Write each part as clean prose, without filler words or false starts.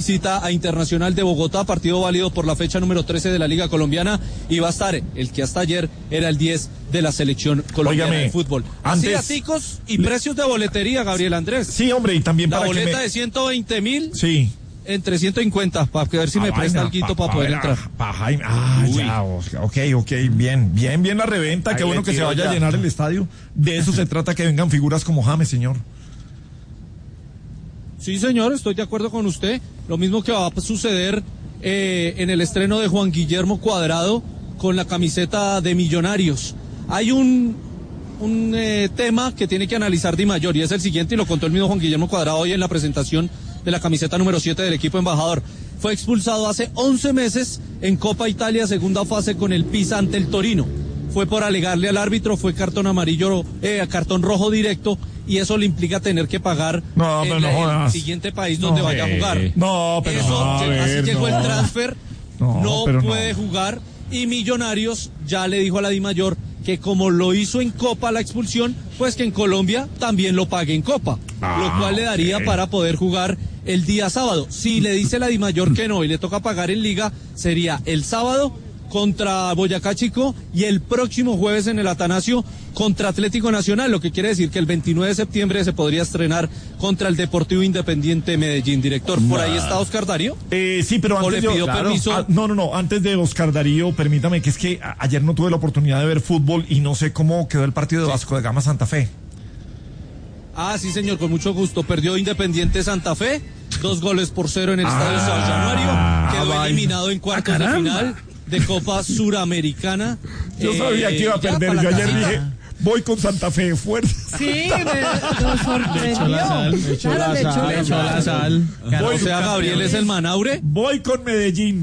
visita a Internacional de Bogotá, partido válido por la fecha número 13 de la Liga Colombiana, y va a estar el que hasta ayer era el 10 de la selección colombiana de fútbol. Así aticos y precios de boletería, Gabriel Andrés. Sí, hombre, y también la para boleta de 120.000. Sí. En 350, para ver si me presta algo para poder entrar. Ya, ok, bien la reventa, qué bueno que se vaya a llenar el estadio. De eso se trata, que vengan figuras como James, señor. Sí, señor, estoy de acuerdo con usted. Lo mismo que va a suceder en el estreno de Juan Guillermo Cuadrado con la camiseta de Millonarios. Hay un tema que tiene que analizar Di Mayor, y es el siguiente, y lo contó el mismo Juan Guillermo Cuadrado hoy en la presentación de la camiseta número 7 del equipo embajador. Fue expulsado hace 11 meses en Copa Italia, segunda fase con el Pisa ante el Torino. Fue por alegarle al árbitro, fue cartón rojo directo, y eso le implica tener que pagar el siguiente país donde vaya a jugar. Así llegó el transfer, no puede jugar, y Millonarios ya le dijo a la Di Mayor que como lo hizo en Copa la expulsión, pues que en Colombia también lo pague en Copa, lo cual le daría para poder jugar el día sábado. Si le dice la Di Mayor que no y le toca pagar en Liga, sería el sábado contra Boyacá Chico y el próximo jueves en el Atanasio contra Atlético Nacional, lo que quiere decir que el 29 de septiembre se podría estrenar contra el Deportivo Independiente Medellín. Director, ¿por ahí está Oscar Darío? Sí, pero antes le pido permiso. Antes de Oscar Darío, permítame, que es que ayer no tuve la oportunidad de ver fútbol y no sé cómo quedó el partido de Vasco de Gama Santa Fe. Sí, señor, con mucho gusto. Perdió Independiente Santa Fe, 2-0 en el Estadio San Januario, quedó eliminado en cuartos de final de Copa Suramericana. Yo sabía que iba a perder, yo ayer dije, voy con Santa Fe, fuerza. Sí, lo sorprendió. Le echó la sal. O sea, Gabriel es el Manaure. Voy con Medellín.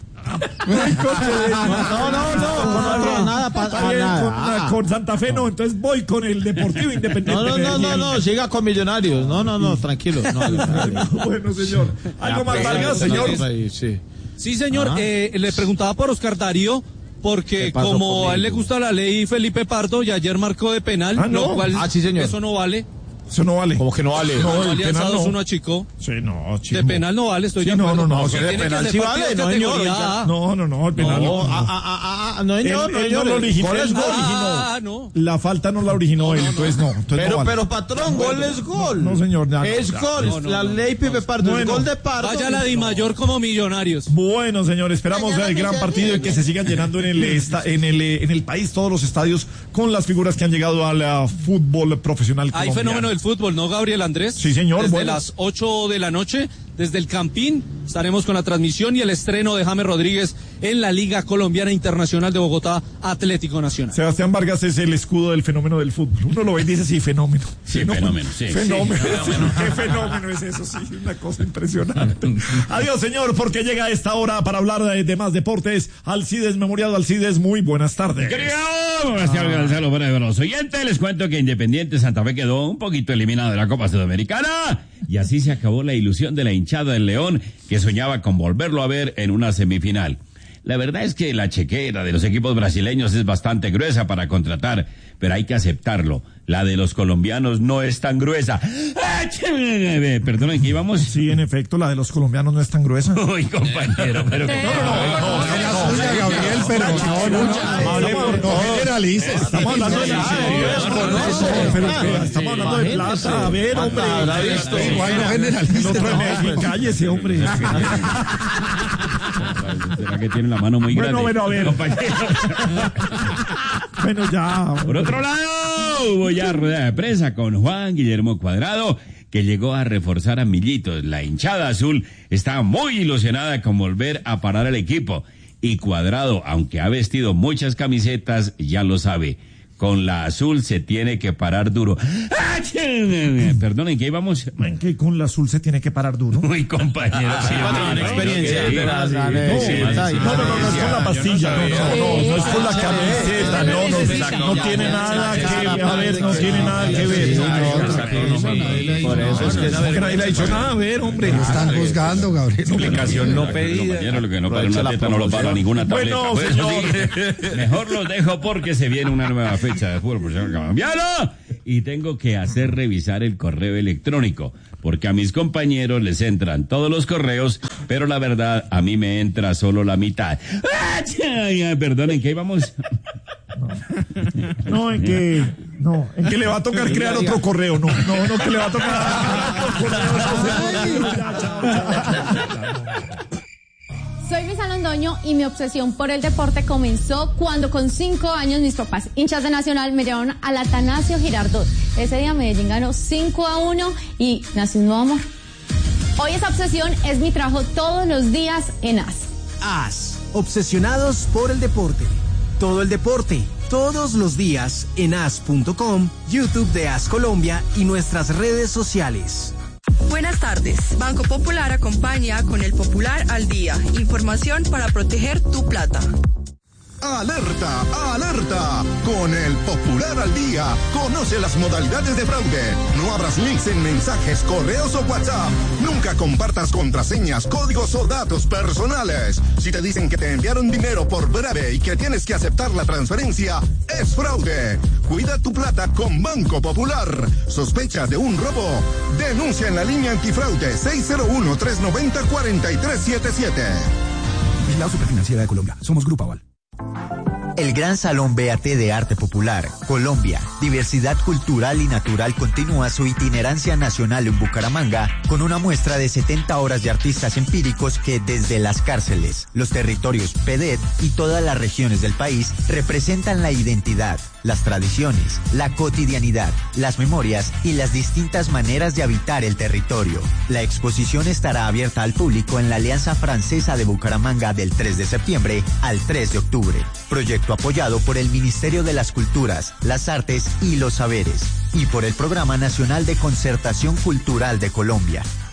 Con Santa Fe no, entonces voy con el Deportivo Independiente. No, siga con Millonarios. No, tranquilo. Bueno, señor. ¿Algo más, Vargas, señor? Sí, señor. Le preguntaba por Oscar Darío, porque como a él le gusta la ley Felipe Pardo, y ayer marcó de penal, lo cual sí, señor. eso no vale. Eso no vale. ¿Cómo que no vale? No, el penal penal no. Uno achicó. Sí, no, chico. De penal no vale, estoy de acuerdo. No, de penal sí vale, no, señor. No, el penal no. Él no lo originó. Gol es gol. No. La falta no la originó él, entonces no. Pero patrón, gol es gol. No, señor. Es gol. La ley Pipe Pardo, el gol de Pardo. Vaya la Di Mayor como Millonarios. Bueno, señor, esperamos el gran partido y que se sigan llenando en el país todos los estadios con las figuras que han llegado al fútbol profesional colombiano. Hay fenómeno del fútbol, ¿no, Gabriel Andrés? Sí, señor. Desde las 8 de la noche, desde el Campín, estaremos con la transmisión y el estreno de James Rodríguez en la Liga Colombiana Internacional de Bogotá, Atlético Nacional. Sebastián Vargas es el escudo del fenómeno del fútbol. Uno lo ve y dice, sí, fenómeno. Sí, fenómeno, sí. Fenómeno. Qué fenómeno es eso, sí, una cosa impresionante. Adiós, señor, porque llega a esta hora para hablar de más deportes. Alcides Memoriado. Alcides, muy buenas tardes. Buenas tardes, Gonzalo, para los oyentes. Les cuento que Independiente Santa Fe quedó un poquito eliminado de la Copa Sudamericana, y así se acabó la ilusión de la hinchada del León, que soñaba con volverlo a ver en una semifinal. La verdad es que la chequera de los equipos brasileños es bastante gruesa para contratar, pero hay que aceptarlo. La de los colombianos no es tan gruesa. Perdonen, ¿qué íbamos? Sí, en efecto, la de los colombianos no es tan gruesa. Uy, compañero, pero que Gabriel, pero no generalices. Estamos hablando de estamos hablando de plata. A ver, hombre. Bueno, generalice. Cállese, hombre. ¿Será que tiene la mano muy grande? Bueno, a ver. Bueno, ya. Por otro lado, hubo ya rueda de prensa con Juan Guillermo Cuadrado, que llegó a reforzar a Millitos. La hinchada azul está muy ilusionada con volver a parar el equipo. Y Cuadrado, aunque ha vestido muchas camisetas, ya lo sabe. Con la azul se tiene que parar duro. Perdonen, ¿qué íbamos? ¿En qué con la azul se tiene que parar duro? Uy, compañero. Tiene experiencia. No, es con la pastilla. No es con la camiseta. No tiene nada que ver. No tiene nada que ver. Por eso es que nadie le ha dicho nada. A ver, hombre. Están juzgando, Gabriel. Explicación no pedida. Compañero, lo que no para una teta no lo para ninguna tableta. Bueno, señor. Mejor los dejo porque se viene una nueva fecha de fútbol profesional colombiano y tengo que hacer revisar el correo electrónico porque a mis compañeros les entran todos los correos, pero la verdad, a mí me entra solo la mitad. Perdón, ¿en qué íbamos? En que le va a tocar crear otro correo, que le va a tocar. Soy Luisa Londoño y mi obsesión por el deporte comenzó cuando con 5 años mis papás, hinchas de Nacional, me llevaron al Atanasio Girardot. Ese día Medellín ganó 5-1 y nació un nuevo amor. Hoy esa obsesión es mi trabajo todos los días en AS. AS, obsesionados por el deporte. Todo el deporte, todos los días en as.com, YouTube de AS Colombia y nuestras redes sociales. Buenas tardes. Banco Popular acompaña con el Popular al Día. Información para proteger tu plata. ¡Alerta! ¡Alerta! Con el Popular al Día, conoce las modalidades de fraude. No abras links en mensajes, correos o WhatsApp. Nunca compartas contraseñas, códigos o datos personales. Si te dicen que te enviaron dinero por breve y que tienes que aceptar la transferencia, es fraude. Cuida tu plata con Banco Popular. ¿Sospecha de un robo? Denuncia en la línea antifraude 601-390-4377. Vigilado Superfinanciera de Colombia. Somos Grupo Aval. El Gran Salón BAT de Arte Popular, Colombia, Diversidad Cultural y Natural continúa su itinerancia nacional en Bucaramanga con una muestra de 70 horas de artistas empíricos que desde las cárceles, los territorios PEDET y todas las regiones del país representan la identidad, las tradiciones, la cotidianidad, las memorias y las distintas maneras de habitar el territorio. La exposición estará abierta al público en la Alianza Francesa de Bucaramanga del 3 de septiembre al 3 de octubre. Proyecto apoyado por el Ministerio de las Culturas, las Artes y los Saberes y por el Programa Nacional de Concertación Cultural de Colombia.